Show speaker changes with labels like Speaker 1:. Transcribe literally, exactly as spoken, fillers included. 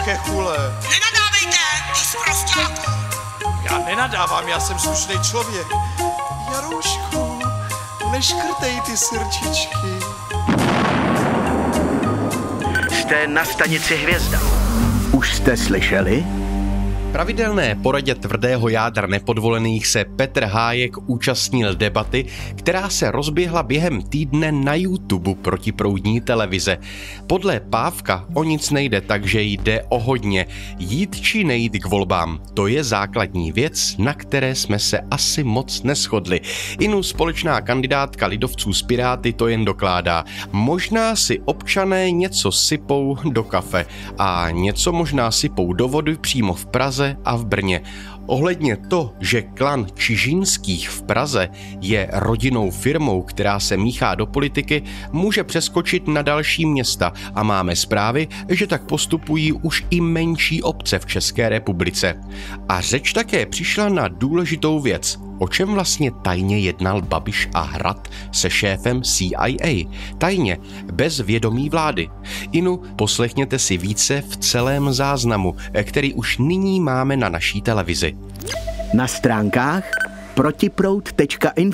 Speaker 1: kechule.
Speaker 2: Nenadávejte, ty sprosťáku.
Speaker 1: Já nenadávám, já jsem slušný člověk. Jaroušku, neškrtej ty srdčičky.
Speaker 3: Jste na stanici Hvězda. Už jste slyšeli?
Speaker 4: Pravidelné poradě tvrdého jádra nepodvolených se Petr Hájek účastnil debaty, která se rozběhla během týdne na YouTube protiproudní televize. Podle Pávka o nic nejde, takže jde o hodně. Jít či nejít k volbám, to je základní věc, na které jsme se asi moc neshodli. Inu společná kandidátka lidovců z Piráty to jen dokládá. Možná si občané něco sypou do kafe a něco možná sypou do vody přímo v Praze a v Brně. Ohledně to, že klan Čižinských v Praze je rodinnou firmou, která se míchá do politiky, může přeskočit na další města a máme zprávy, že tak postupují už i menší obce v České republice. A řeč také přišla na důležitou věc. O čem vlastně tajně jednal Babiš a Hrad se šéfem C I A? Tajně, bez vědomí vlády. Inu, poslechněte si více v celém záznamu, který už nyní máme na naší televizi.
Speaker 3: Na stránkách protiproud tečka info